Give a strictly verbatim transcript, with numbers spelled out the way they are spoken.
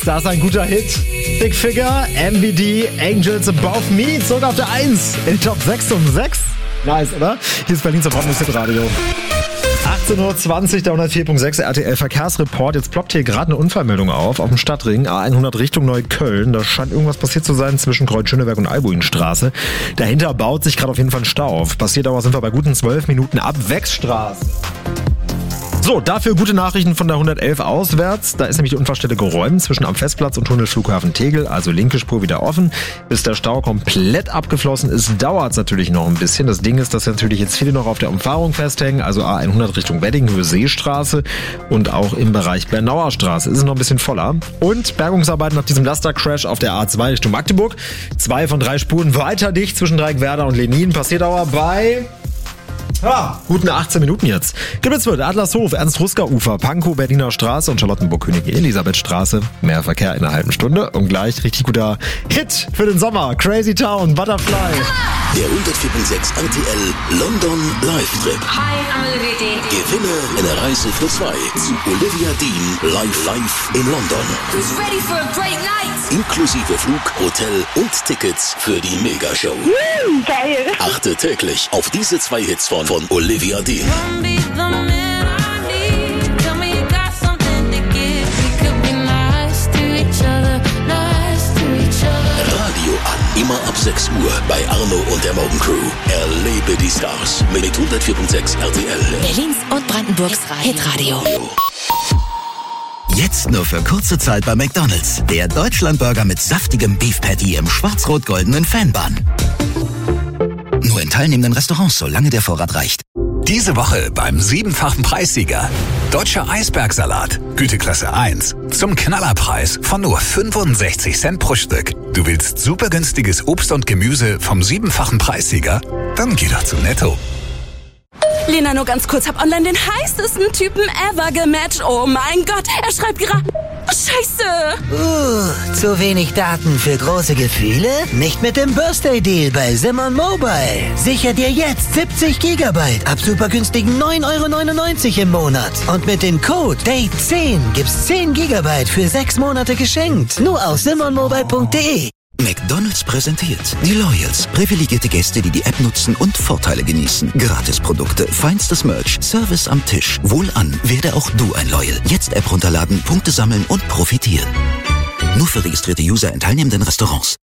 das ist ein guter Hit. Big Figure, M V D, Angels Above Me, sogar auf der eins. In Top sechs um sechs. Nice, oder? Hier ist Berlins Hit-Radio. achtzehn Uhr zwanzig, der hundertvier Komma sechs R T L Verkehrsreport. Jetzt ploppt hier gerade eine Unfallmeldung auf, auf dem Stadtring A hundert Richtung Neukölln. Da scheint irgendwas passiert zu sein zwischen Kreuz-Schöneberg und Albuinstraße. Dahinter baut sich gerade auf jeden Fall ein Stau auf. Passiert aber, sind wir bei guten zwölf Minuten ab Wechsstraße. So, dafür gute Nachrichten von der hundertelf auswärts. Da ist nämlich die Unfallstelle geräumt zwischen am Festplatz und Tunnelflughafen Tegel, also linke Spur wieder offen. Bis der Stau komplett abgeflossen ist, dauert es natürlich noch ein bisschen. Das Ding ist, dass natürlich jetzt viele noch auf der Umfahrung festhängen, also A hundert Richtung Weddinghöhe Seestraße und auch im Bereich Bernauer Straße ist es noch ein bisschen voller. Und Bergungsarbeiten nach diesem Lastercrash auf der A zwei Richtung Magdeburg. Zwei von drei Spuren weiter dicht zwischen Dreieckwerder und Lenin. Passiert aber bei... Ah, guten achtzehn Minuten jetzt. Gibbelsfurt, Adlershof, Ernst-Rusker-Ufer, Pankow, Berliner Straße und Charlottenburg-König-Elisabeth-Straße. Mehr Verkehr in einer halben Stunde und gleich richtig guter Hit für den Sommer. Crazy Town, Butterfly. Der hundertvier Komma sechs R T L London Live-Trip. Hi, I'm Olivia Dean. Gewinne eine Reise für zwei zu Olivia Dean live live in London. Who's ready for a great night? Inklusive Flug, Hotel und Tickets für die Megashow. Mm, geil. Achte täglich auf diese zwei Hits von, von Olivia Dean. Radio an, immer ab sechs Uhr bei Arno und der Morgencrew. Erlebe die Stars mit hundertvier Komma sechs R T L. Berlins und Brandenburgs Hitradio. Jetzt nur für kurze Zeit bei McDonald's. Der Deutschlandburger mit saftigem Beef Patty im schwarz-rot-goldenen Fanbun. Nur in teilnehmenden Restaurants, solange der Vorrat reicht. Diese Woche beim siebenfachen Preissieger. Deutscher Eisbergsalat, Güteklasse eins. Zum Knallerpreis von nur fünfundsechzig Cent pro Stück. Du willst super günstiges Obst und Gemüse vom siebenfachen Preissieger? Dann geh doch zu Netto. Lena, nur ganz kurz, hab online den heißesten Typen ever gematcht. Oh mein Gott, er schreibt gerade... Oh, Scheiße! Uh, zu wenig Daten für große Gefühle? Nicht mit dem Birthday Deal bei Simon Mobile. Sicher dir jetzt siebzig Gigabyte ab super günstigen neun Euro neunundneunzig im Monat. Und mit dem Code Date zehn gibt's zehn Gigabyte für sechs Monate geschenkt. Nur auf simon mobile punkt de. McDonald's präsentiert die Loyals. Privilegierte Gäste, die die App nutzen und Vorteile genießen. Gratisprodukte, feinstes Merch, Service am Tisch. Wohlan, werde auch du ein Loyal. Jetzt App runterladen, Punkte sammeln und profitieren. Nur für registrierte User in teilnehmenden Restaurants.